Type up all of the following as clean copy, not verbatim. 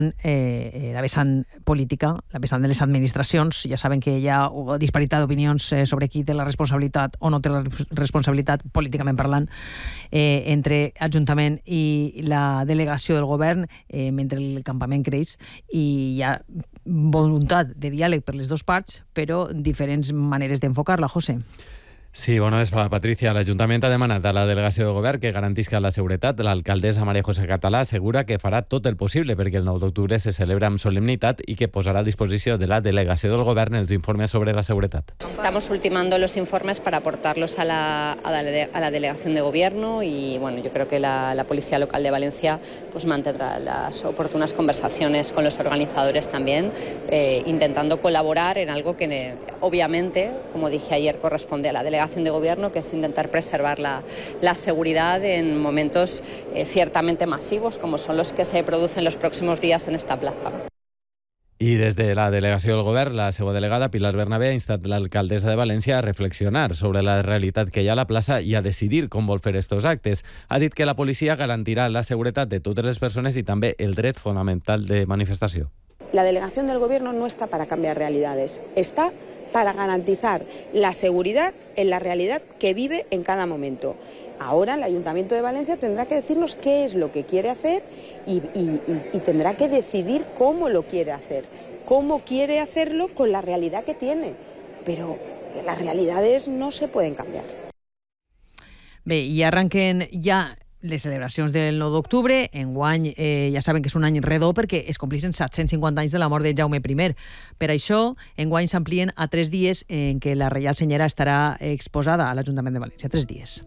la vessant política, la vessant de les administracions. Ja saben que hi ha disparitat d'opinions sobre qui té la responsabilitat o no té la responsabilitat, políticament parlant, entre Ajuntament i la delegació del govern, mentre el campament creix, i hi ha voluntat de diàleg per les dues parts, però diferents maneres d'enfocar-la, José. Sí, bona vesprada, Patricia. L'Ajuntament ha demanat a la delegació de govern que garantisca la seguretat. L'alcaldessa Maria José Català assegura que farà tot el possible perquè el 9 d'octubre se celebra amb solemnitat i que posarà a disposició de la delegació del govern els informes sobre la seguretat. Estamos ultimando los informes para aportarlos a la delegación de gobierno y bueno, yo creo que la Policía Local de Valencia pues mantendrá las oportunas conversaciones con los organizadores también, intentando colaborar en algo que obviamente, como dije ayer, corresponde a la delegación de gobierno, que es intentar preservar la seguridad en momentos ciertamente masivos, como son los que se producen los próximos días en esta plaza. I des de la delegació del govern, la seva delegada, Pilar Bernabé, ha instat l'alcaldessa de València a reflexionar sobre la realitat que hi ha a la plaça i a decidir com vol fer estos actes. Ha dit que la policia garantirà la seguretat de totes les persones i també el dret fonamental de manifestació. La delegación del gobierno no está para cambiar realidades, está para garantizar la seguridad en la realidad que vive en cada momento. Ahora el Ayuntamiento de Valencia tendrá que decirnos qué es lo que quiere hacer y tendrá que decidir cómo lo quiere hacer, cómo quiere hacerlo con la realidad que tiene. Pero las realidades no se pueden cambiar. Bé, i arrenquen ja les celebracions del 9 d'octubre. Enguany ja saben que és un any redó perquè es complixen 750 anys de la mort de Jaume I. Per això, enguany s'amplien a 3 dies en què la Reial Senyera estarà exposada a l'Ajuntament de València. 3 dies.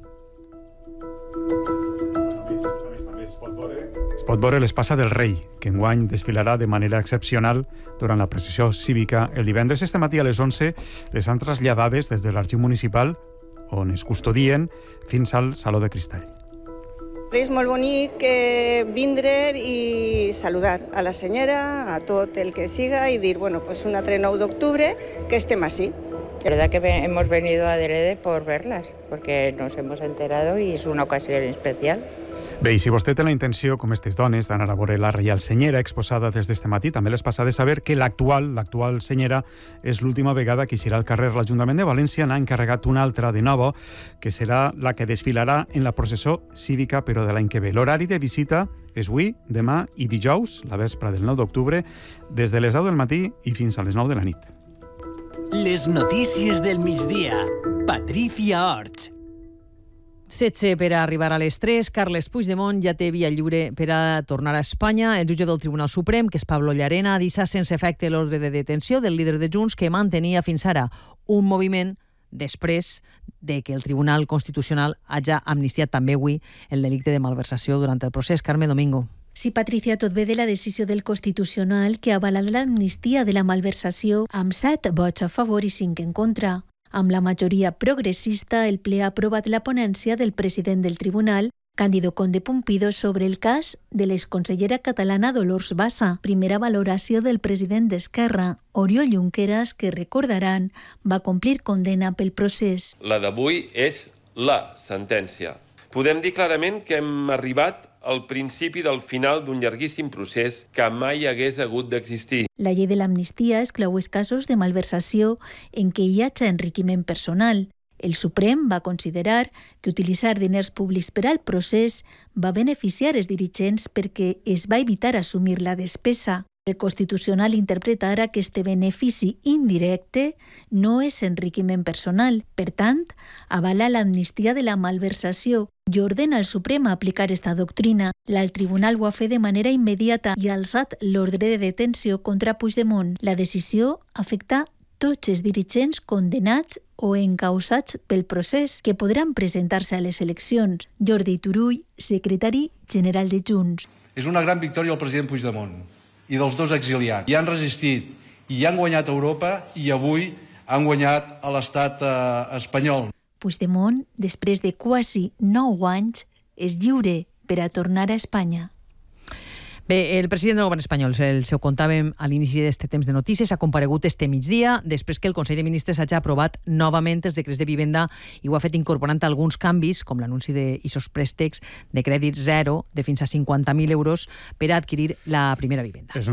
Es pot veure l'espasa del rei, que enguany desfilarà de manera excepcional durant la processió cívica el divendres. Este matí a les 11 les han traslladades des de l'Arxiu Municipal, on es custodien, fins al Saló de Cristall. És molt bonic vindre i saludar a la senyora, a tot el que siga y dir, bueno, pues un altre 9 d'octubre que estem así. La verdad que hemos venido adrede por verlas, porque nos hemos enterado y es una ocasión especial. Bé, i si vostè té la intenció, com aquestes dones, d'anar a veure la Reial Senyera exposada des d'este matí, també les passa de saber que l'actual Senyera és l'última vegada que eixirà al carrer l'Ajuntament de València. N'ha encarregat una altra de nova, que serà la que desfilarà en la processó cívica, però de l'any que ve. L'horari de visita és avui, demà i dijous, la vespra del 9 d'octubre, des de les 10 del matí i fins a les 9 de la nit. Les notícies del migdia. Patricia Orts. 16 per a arribar a les 3. Carles Puigdemont ja té via lliure per a tornar a Espanya. El jutge del Tribunal Suprem, que és Pablo Llarena, ha deixat sense efecte l'ordre de detenció del líder de Junts que mantenia fins ara un moviment després de que el Tribunal Constitucional hagi amnistiat també avui el delicte de malversació durant el procés. Carme Domingo. Sí, Patricia, tot ve de la decisió del Constitucional que ha avalat l'amnistia de la malversació amb 7 vots a favor i 5 en contra. Amb la majoria progressista, el ple ha aprovat la ponència del president del tribunal, Cándido Conde Pumpido, sobre el cas de l'exconsellera catalana Dolors Bassa, primera valoració del president d'Esquerra, Oriol Junqueras, que, recordaran, va complir condena pel procés. La d'avui és la sentència. Podem dir clarament que hem arribat al principi del final d'un llarguíssim procés que mai hagués hagut d'existir. La llei de l'amnistia exclou els casos de malversació en què hi hagi enriquiment personal. El Suprem va considerar que utilitzar diners públics per al procés va beneficiar els dirigents perquè es va evitar assumir la despesa. El Constitucional interpreta ara que este benefici indirecte no és enriquiment personal. Per tant, avala l'amnistia de la malversació i ordena al Suprem aplicar esta doctrina. L'alt tribunal ho ha fet de manera immediata i ha alçat l'ordre de detenció contra Puigdemont. La decisió afecta tots els dirigents condenats o encausats pel procés que podran presentar-se a les eleccions. Jordi Turull, secretari general de Junts. És una gran victòria al president Puigdemont i dels dos exiliats. I han resistit, i han guanyat a Europa, i avui han guanyat a l'estat espanyol. Puigdemont, després de quasi 9 anys, és lliure per a tornar a Espanya. Bé, el president del govern espanyol, el seu contàvem a l'inici d'aquest temps de notícies, ha comparegut este migdia després que el Consell de Ministres hagi aprovat novament els decrets de vivenda i ho ha fet incorporant alguns canvis, com l'anunci d'ixos préstecs de crèdit zero de fins a 50.000 euros per a adquirir la primera vivenda.